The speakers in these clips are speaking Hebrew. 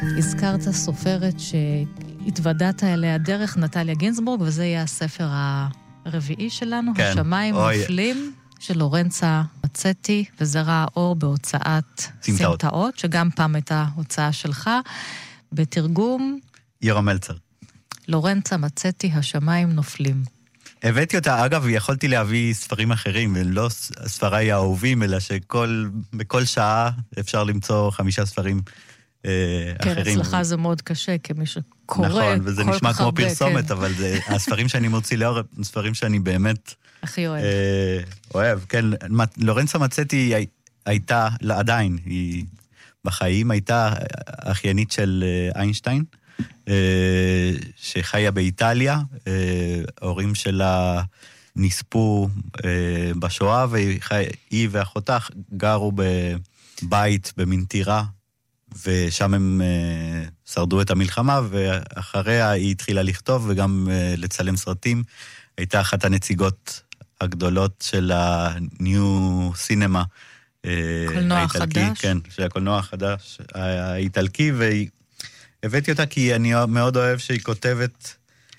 הזכרת סופרת שהתוודעת אליה דרך נטליה גינזבורג, וזה יהיה הספר הרביעי שלנו, כן. השמיים נופלים, של לורנצה מצטי, וזרע האור בהוצאת סמטאות, שגם פעם הייתה הוצאה שלך, בתרגום יורם מלצר. לורנצה מצטי, השמיים נופלים. הבאתי אותה, אגב, יכולתי להביא ספרים אחרים, ולא ספריי האהובים, אלא שבכל שעה אפשר למצוא 5 ספרים אחרים. כן, אצלך זה מאוד קשה, כמי שקורא נכון, וזה נשמע כמו פרסומת, כן. אבל הספרים שאני מוציא לאור, ספרים שאני באמת הכי אוהב. אוהב, כן. לורנצה מצטי הייתה, עדיין, היא בחיים, הייתה אחיינית של איינשטיין, שחיה באיטליה, ההורים שלה נספו בשואה, והיא ואחותה גרו בבית במין טירה, ושם הם שרדו את המלחמה, ואחריה היא התחילה לכתוב וגם לצלם סרטים. הייתה אחת הנציגות הגדולות של ה-New Cinema האיטלקי. כן, של הקולנוע החדש האיטלקי, והבאתי אותה כי אני מאוד אוהב שהיא כותבת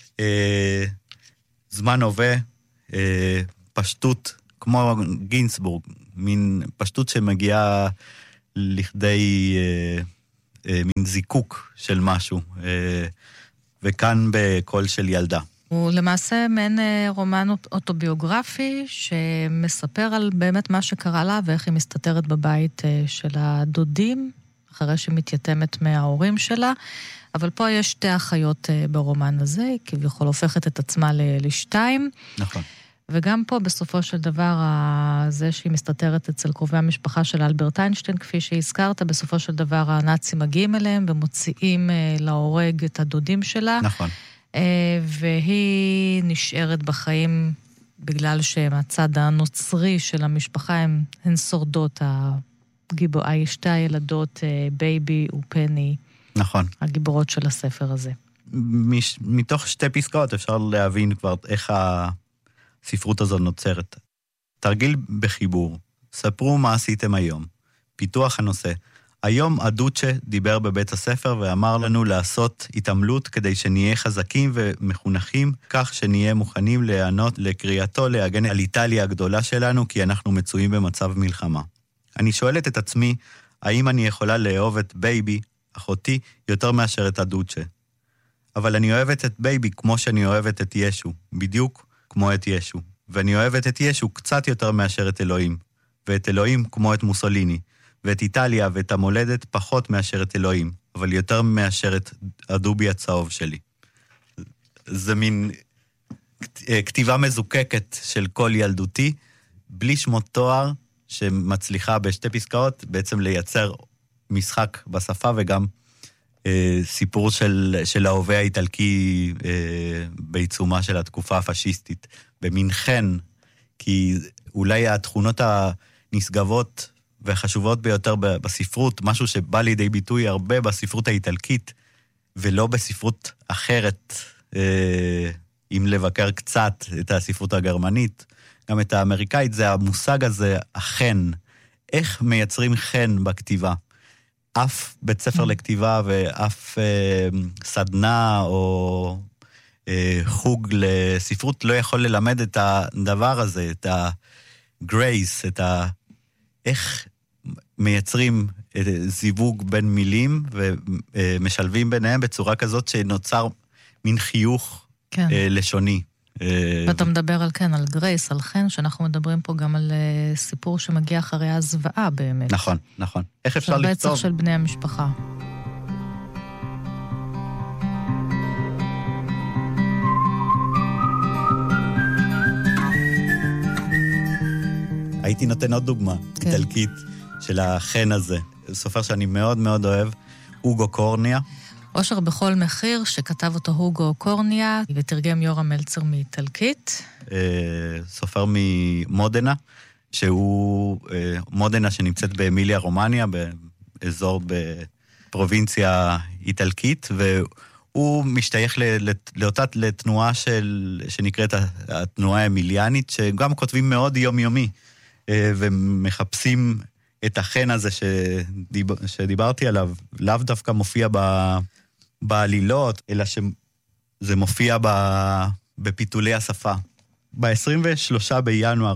זמן הווה, פשטות, כמו גינסבורג, מין פשטות שמגיעה לכדי מין זיקוק של משהו, וכאן בקול של ילדה. הוא למעשה מעין רומן אוטוביוגרפי שמספר על באמת מה שקרה לה ואיך היא מסתתרת בבית של הדודים, אחרי שמתייתמת מההורים שלה, אבל פה יש 2 אחיות ברומן הזה, היא כביכול הופכת את עצמה לשתיים. נכון. וגם פה בסופו של דבר, זה שהיא מסתתרת אצל קרובי המשפחה של אלברט איינשטיין, כפי שהזכרת, בסופו של דבר הנאצים מגיעים אליהם ומוציאים להורג את הדודים שלה. נכון. והיא נשארת בחיים בגלל שהצד הנוצרי של המשפחה הן שורדות, שתי הילדות, בייבי ופני. נכון. הגיבורות של הספר הזה. מתוך 2 פסקאות אפשר להבין כבר איך הספרות הזו נוצרת. תרגיל בחיבור. ספרו מה עשיתם היום. פיתוח הנושא. היום הדוצ'ה דיבר בבית הספר ואמר לנו לעשות התעמלות כדי שנהיה חזקים ומחונכים, כך שנהיה מוכנים להיענות לקריאתו להגן על איטליה הגדולה שלנו, כי אנחנו מצויים במצב מלחמה. אני שואלת את עצמי, האם אני יכולה לאהוב את בייבי, אחותי, יותר מאשר את הדוצ'ה? אבל אני אוהבת את בייבי כמו שאני אוהבת את ישו, בדיוק כמו את ישו. ואני אוהבת את ישו קצת יותר מאשר את אלוהים, ואת אלוהים כמו את מוסוליני. ואת איטליה ואת המולדת פחות מאשר את אלוהים, אבל יותר מאשר את הדובי הצהוב שלי. זה מין כתיבה מזוקקת של כל ילדותי, בלי שמות תואר, שמצליחה ב2 פסקאות, בעצם לייצר משחק בשפה, וגם סיפור של ההווה האיטלקי בעיצומה של התקופה הפשיסטית, במין חן, כי אולי התכונות הנשגבות, והחשובות ביותר בספרות, משהו שבא לידי ביטוי הרבה בספרות האיטלקית, ולא בספרות אחרת, אם לבקר קצת את הספרות הגרמנית, גם את האמריקאית, זה המושג הזה, החן. איך מייצרים חן בכתיבה? אף בית ספר לכתיבה ואף סדנה או חוג לספרות לא יכול ללמד את הדבר הזה, את הגרייס, איך מייצרים זיווג בין מילים ומשלבים ביניהם בצורה כזאת שנוצר מין חיוך לשוני. ואתה מדבר על על גרייס, על חן, שאנחנו מדברים פה גם על סיפור שמגיע אחרי הזוועה באמת. נכון, נכון. איך אפשר לכתוב? של רצח של בני המשפחה. הייתי נותן עוד דוגמה, איטלקית, של החן הזה. סופר שאני מאוד מאוד אוהב, הוגו קורניה. אושר בכל מחיר, שכתב אותו הוגו קורניה, ותרגם יורם מלצר מאיטלקית. סופר ממודנה, שהוא מודנה שנמצאת באמיליה רומניה, באזור בפרובינציה איטלקית, והוא משתייך לאותה תנועה שנקראת התנועה האמיליאנית, שגם כותבים מאוד יומיומי, ומחפשים את החן הזה שדיברתי עליו, לאו דווקא מופיע בעלילות, אלא שזה מופיע בפיתולי השפה. ב-23 בינואר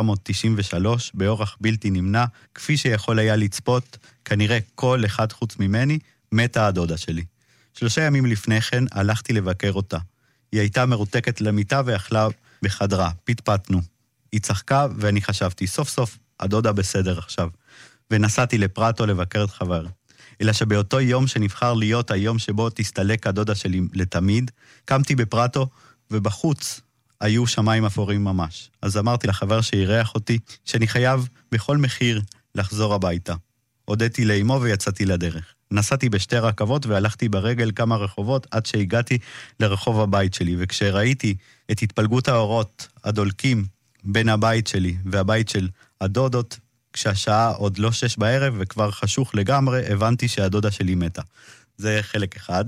1993, באורח בלתי נמנע, כפי שיכול היה לצפות, כנראה כל אחד חוץ ממני, מתה הדודה שלי. 3 ימים לפני כן הלכתי לבקר אותה. היא הייתה מרותקת למיטה ואכלה בחדרה, פטפטנו. היא צחקה ואני חשבתי, סוף סוף הדודה בסדר עכשיו. ונסעתי לפרטו לבקר את חבר. אלא שבאותו יום שנבחר להיות היום שבו תסתלק הדודה שלי לתמיד, קמתי בפרטו ובחוץ היו שמיים אפורים ממש. אז אמרתי לחבר שירח אותי שאני חייב בכל מחיר לחזור הביתה. הודיתי לאמו ויצאתי לדרך. נסעתי בשתי רכבות והלכתי ברגל כמה רחובות עד שהגעתי לרחוב הבית שלי, וכשראיתי את התפלגות האורות הדולקים בין הבית שלי והבית של הדודות, כשהשעה עוד לא 6 בערב וכבר חשוך לגמרי, הבנתי שהדודה שלי מתה. זה חלק אחד,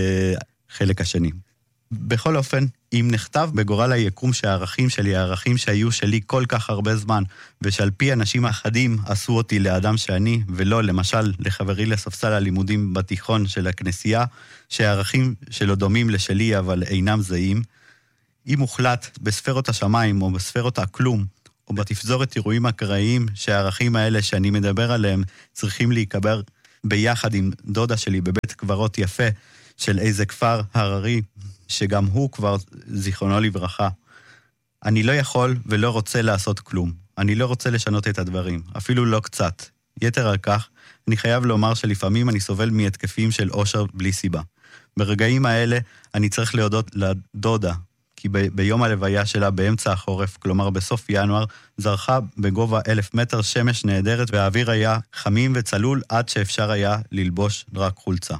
חלק השני. בכל אופן, אם נכתב בגורל היקום שהערכים שלי, הערכים שהיו שלי כל כך הרבה זמן, ושעל פי אנשים אחדים עשו אותי לאדם שאני, ולא למשל לחברי לספסל הלימודים בתיכון של הכנסייה, שהערכים שלו דומים לשלי אבל אינם זהים, אם הוחלט בספרות השמיים או בספרות הכלום, או בתפזורת אירועים אקראיים שהערכים האלה שאני מדבר עליהם צריכים להיקבר ביחד עם דודה שלי בבית קברות יפה של איזה כפר הררי, שגם הוא כבר זיכרונו לברכה. אני לא יכול ולא רוצה לעשות כלום. אני לא רוצה לשנות את הדברים, אפילו לא קצת. יתר על כך, אני חייב לומר שלפעמים אני סובל מהתקפים של אושר בלי סיבה. ברגעים האלה אני צריך להודות לדודה, כי ביום הלוויה שלה באמצע החורף, כלומר בסוף ינואר, זרחה בגובה 1,000 מטר שמש נהדרת, והאוויר היה חמים וצלול עד שאפשר היה ללבוש רק חולצה.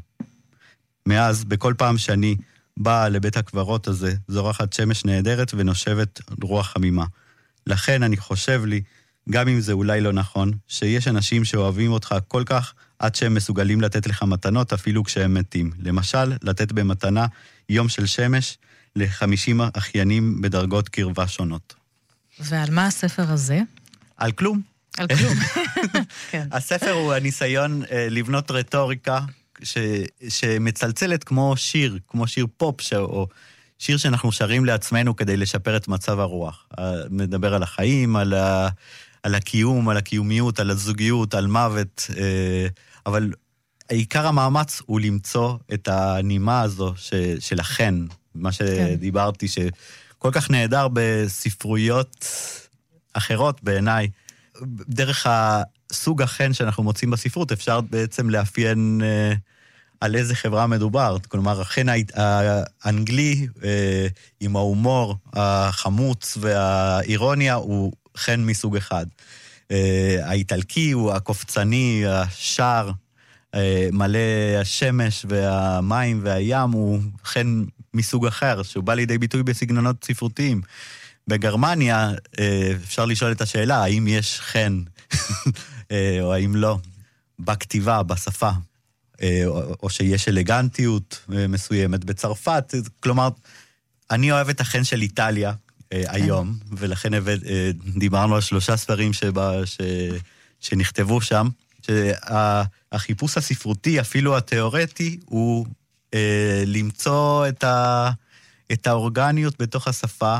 מאז, בכל פעם שאני באה לבית הקברות הזה, זורחת שמש נהדרת ונושבת רוח חמימה. לכן אני חושב לי, גם אם זה אולי לא נכון, שיש אנשים שאוהבים אותך כל כך, עד שהם מסוגלים לתת לך מתנות אפילו כשהם מתים. למשל, לתת במתנה יום של שמש ל50 אחיינים בדרגות קרבה שונות. ועל מה הספר הזה? על כלום. על כלום. כן. הספר הוא הניסיון לבנות רטוריקה שמצלצלת כמו שיר פופ, או שיר שאנחנו שרים לעצמנו כדי לשפר את מצב הרוח. מדבר על החיים, על הקיום, על הקיומיות, על הזוגיות, על מוות, אבל עיקר המאמץ הוא למצוא את הנימה הזו של החן, מה שדיברתי, שכל כך נהדר בספרויות אחרות בעיניי. דרך הסוג החן שאנחנו מוצאים בספרות, אפשר בעצם לאפיין על איזה חברה מדובר. כלומר, החן האנגלי עם ההומור, החמוץ והאירוניה הוא חן מסוג אחד. האיטלקי הוא הקופצני, השער, מלא השמש והמים והים, הוא חן מסוג אחר, שהוא בא לידי ביטוי בסגנונות ספרותיים. בגרמניה אפשר לשאול את השאלה, האם יש חן, או האם לא, בכתיבה, בשפה, או שיש אלגנטיות מסוימת בצרפת. כלומר, אני אוהב את החן של איטליה היום, ולכן דיברנו על 3 ספרים שנכתבו שם, שהחיפוש הספרותי, אפילו התיאורטי, הוא למצוא את האורגניות בתוך השפה,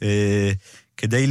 כדי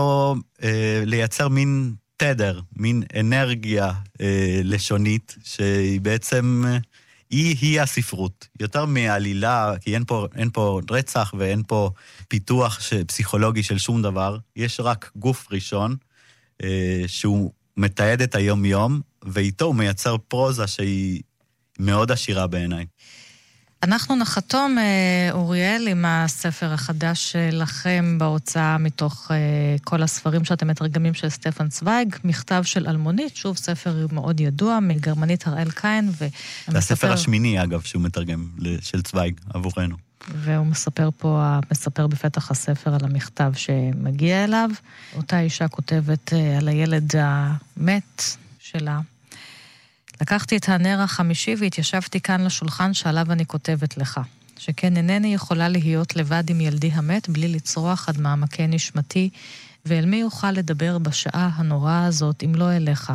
לייצר מין תדר, מין אנרגיה לשונית, שהיא בעצם, היא הספרות. יותר מעלילה, כי אין פה רצח ואין פה פיתוח פסיכולוגי של שום דבר, יש רק גוף ראשון, שהוא מתעד את היום-יום, ואיתו הוא מייצר פרוזה שהיא מאוד עשירה בעיניי. אנחנו נחתום, אוריאל, עם הספר החדש שלכם בהוצאה מתוך כל הספרים שאתם מתרגמים של סטפן צוויג, מכתב של אלמונית, שוב ספר מאוד ידוע, מגרמנית הראל קיין. זה הספר השמיני, אגב, שהוא מתרגם של צוויג עבורנו. והוא מספר בפתח הספר על המכתב שמגיע אליו. אותה אישה כותבת על הילד המת שלה. לקחתי את הנר החמישי והתיישבתי כאן לשולחן שעליו אני כותבת לך, שכן אינני יכולה להיות לבד עם ילדי המת בלי לצרוח עד מעמקי נשמתי, ואל מי יוכל לדבר בשעה הנוראה הזאת אם לא אליך.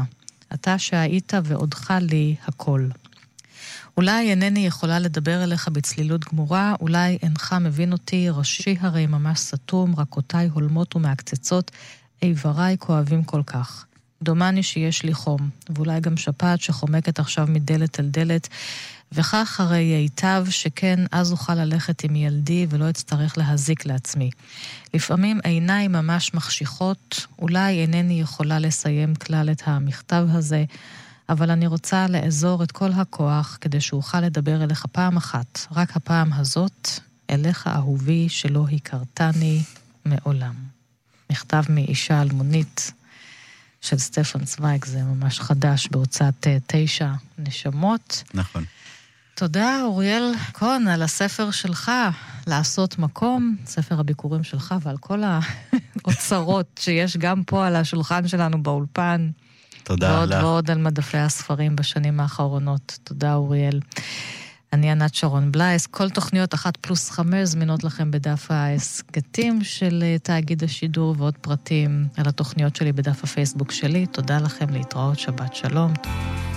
אתה שהיית ועודך לי הכל. אולי אינני יכולה לדבר אליך בצלילות גמורה, אולי אינך מבין אותי, ראשי הרי ממש סתום, רקותיי הולמות ומעקצצות, איבריי כואבים כל כך. דומני שיש לי חום, ואולי גם שפעת שחומקת עכשיו מדלת אל דלת, וכך הרי ייטב שכן אז אוכל ללכת עם ילדי ולא אצטרך להזיק לעצמי. לפעמים עיניי ממש מחשיכות, אולי אינני יכולה לסיים כלל את המכתב הזה, אבל אני רוצה לאזור את כל הכוח כדי שאוכל לדבר אליך פעם אחת, רק הפעם הזאת, אליך אהובי שלא הכרתני מעולם. מכתב מאישה אלמונית של סטפן צוויג, זה ממש חדש בהוצאת 9 נשמות. נכון. תודה אוריאל קון על הספר שלך, לעשות מקום, ספר הביקורים שלך ועל כל האוצרות שיש גם פה על השולחן שלנו באולפן. תודה ועוד לך. ועוד על מדפי הספרים בשנים האחרונות. תודה אוריאל. אני ענת שרון בלייס. כל תוכניות 1+5 זמינות לכם בדף ההסקטים של תאגיד השידור ועוד פרטים על התוכניות שלי בדף הפייסבוק שלי. תודה לכם, להתראות, שבת שלום.